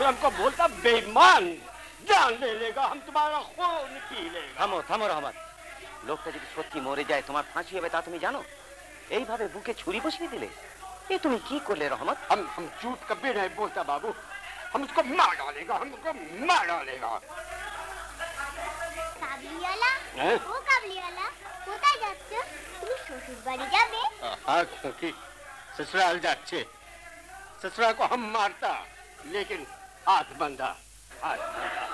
हमको बोलता बेईमान, जान ले लेगा, हम तुम्हारा खून पी लेगा। থামো থামো রহমত, লোকটা যদি সত্যি মরে যায় তোমার ফাঁসি হবে তা তুমি জানো? এইভাবে বুকে ছুরি বসিয়ে দিলে, এ তুমি কি করলে রহমত? हम झूठ कभी नहीं बोलता बाबू, हम उसको मार डालेगा, हमको मार डालेगा। কাবলিওয়ালা, ও কাবলিওয়ালা, কোথায় যাচ্ছ? তুমি শ্বশুর বাড়ি যাবে? हाँ क्योंकि ससुराल जाच्छे, ससुराल को हम मारता, लेकिन हाथ बंधा, हाथ बंधा।